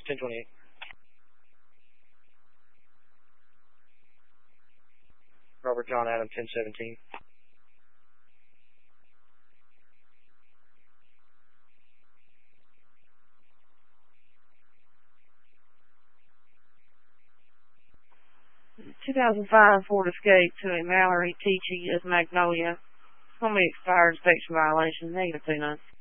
1028. Robert John Adam 1017. (2005) Ford Escape to a Mallory teaching as Magnolia. It's going to be expired inspection violation, -2 months.